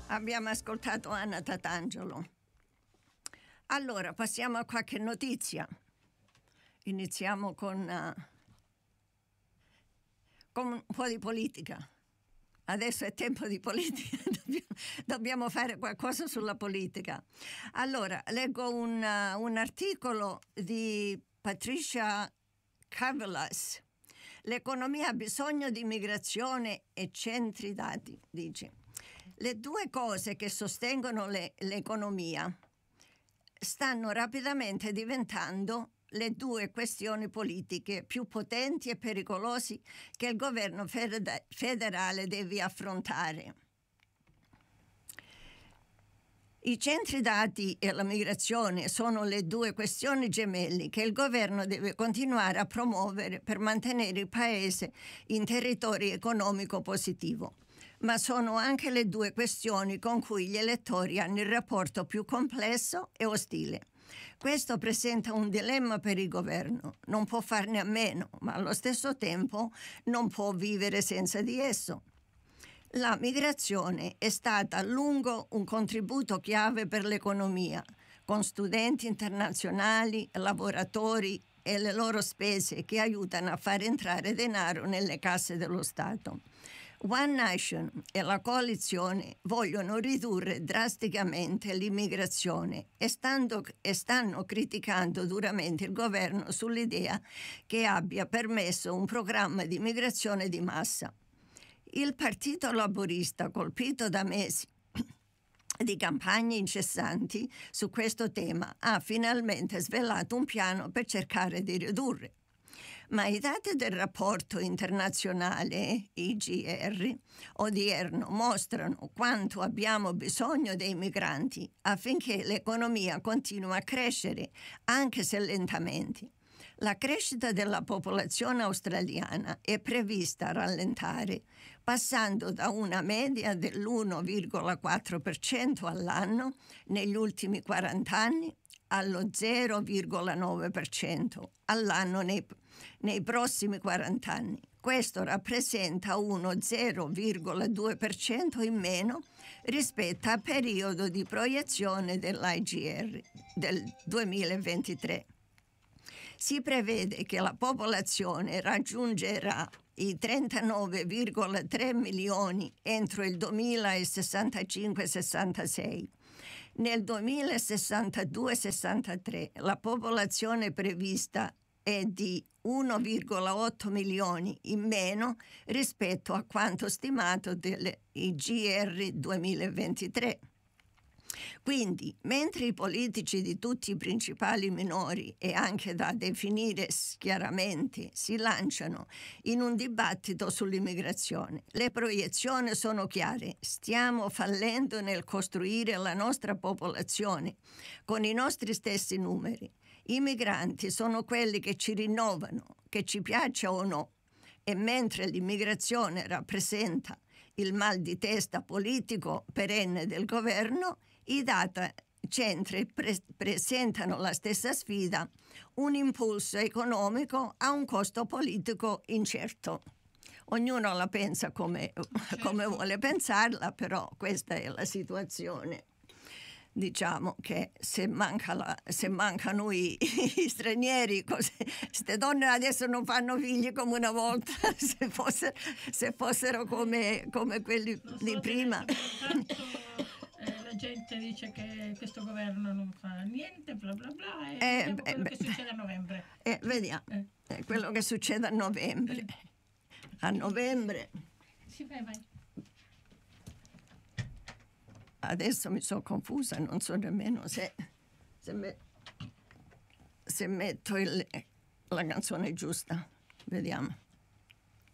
Abbiamo ascoltato Anna Tatangelo. Allora, passiamo a qualche notizia. Iniziamo con un po' di politica. Adesso è tempo di politica, dobbiamo fare qualcosa sulla politica. Allora, leggo un articolo di Patricia Carvelas. L'economia ha bisogno di immigrazione e centri dati, dice. Le due cose che sostengono l'economia stanno rapidamente diventando le due questioni politiche più potenti e pericolosi che il governo federale deve affrontare. I centri dati e la migrazione sono le due questioni gemelli che il governo deve continuare a promuovere per mantenere il paese in territorio economico positivo. Ma sono anche le due questioni con cui gli elettori hanno il rapporto più complesso e ostile. Questo presenta un dilemma per il governo. Non può farne a meno, ma allo stesso tempo non può vivere senza di esso. La migrazione è stata a lungo un contributo chiave per l'economia, con studenti internazionali, lavoratori e le loro spese che aiutano a far entrare denaro nelle casse dello Stato. One Nation e la coalizione vogliono ridurre drasticamente l'immigrazione e stanno criticando duramente il governo sull'idea che abbia permesso un programma di immigrazione di massa. Il Partito Laburista, colpito da mesi di campagne incessanti su questo tema, ha finalmente svelato un piano per cercare di ridurre. Ma i dati del rapporto internazionale IGR odierno mostrano quanto abbiamo bisogno dei migranti affinché l'economia continui a crescere, anche se lentamente. La crescita della popolazione australiana è prevista rallentare, passando da una media dell'1,4% all'anno negli ultimi 40 anni allo 0,9% all'anno nei prossimi 40 anni. Questo rappresenta uno 0,2% in meno rispetto al periodo di proiezione dell'IGR del 2023. Si prevede che la popolazione raggiungerà i 39,3 milioni entro il 2065-66. Nel 2062-63 la popolazione prevista è di 1,8 milioni in meno rispetto a quanto stimato dell'IGR 2023. Quindi, mentre i politici di tutti i principali minori e anche da definire chiaramente si lanciano in un dibattito sull'immigrazione, le proiezioni sono chiare. Stiamo fallendo nel costruire la nostra popolazione con i nostri stessi numeri. I migranti sono quelli che ci rinnovano, che ci piaccia o no, e mentre l'immigrazione rappresenta il mal di testa politico perenne del governo, i data centri presentano la stessa sfida, un impulso economico a un costo politico incerto. Ognuno la pensa come vuole pensarla, però questa è la situazione. Diciamo che se mancano i stranieri, queste donne adesso non fanno figli come una volta, se fossero come quelli di prima. La gente dice che questo governo non fa niente, bla bla bla, e quello che succede a novembre. Vediamo, quello che succede a novembre. A novembre. Sì, vai. Adesso mi sono confusa, non so nemmeno se metto la canzone giusta. Vediamo.